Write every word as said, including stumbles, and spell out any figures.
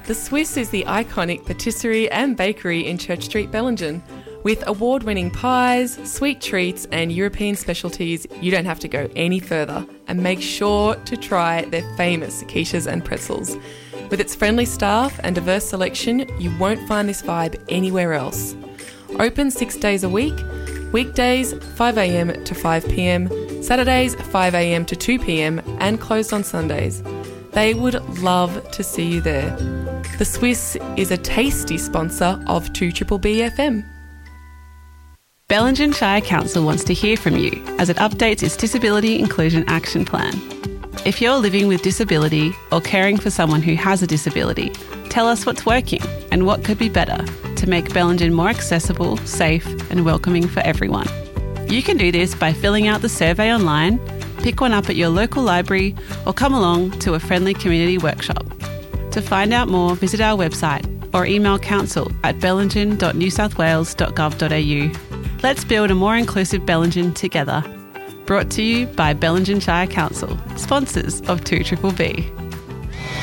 The Swiss is the iconic patisserie and bakery in Church Street, Bellingen. With award-winning pies, sweet treats and European specialties, you don't have to go any further. And make sure to try their famous quiches and pretzels. With its friendly staff and diverse selection, you won't find this vibe anywhere else. Open six days a week, weekdays five a.m. to five p.m, Saturdays five a.m. to two p.m, and closed on Sundays. They would love to see you there. The Swiss is a tasty sponsor of two B B B F M. Bellingen Shire Council wants to hear from you as it updates its Disability Inclusion Action Plan. If you're living with disability or caring for someone who has a disability, tell us what's working and what could be better to make Bellingen more accessible, safe and welcoming for everyone. You can do this by filling out the survey online, pick one up at your local library or come along to a friendly community workshop. To find out more, visit our website or email council at bellingen dot new south wales dot gov dot a u. Let's build a more inclusive Bellingen together. Brought to you by Bellingen Shire Council, sponsors of two B B B.